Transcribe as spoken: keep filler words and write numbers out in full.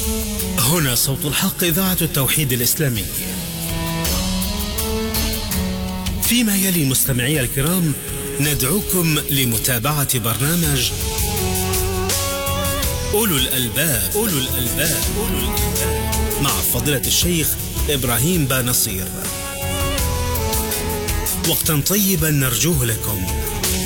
هنا صوت الحق، إذاعة التوحيد الإسلامي. فيما يلي مستمعي الكرام ندعوكم لمتابعة برنامج أولو الألباب أولو الألباب أولو الألباب مع فضيلة الشيخ إبراهيم بانصير. وقتا طيبا نرجوه لكم.